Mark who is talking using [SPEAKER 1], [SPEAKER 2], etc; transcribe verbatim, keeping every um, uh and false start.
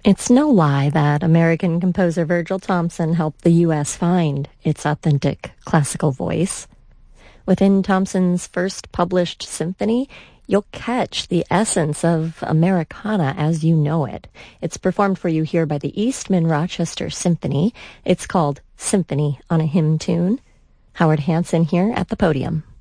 [SPEAKER 1] It's no lie that American composer Virgil Thomson helped the U S find its authentic classical voice. Within Thomson's first published symphony, you'll catch the essence of Americana as you know it. It's performed for you here by the Eastman Rochester Symphony. It's called Symphony on a Hymn Tune. Howard Hanson here at the podium.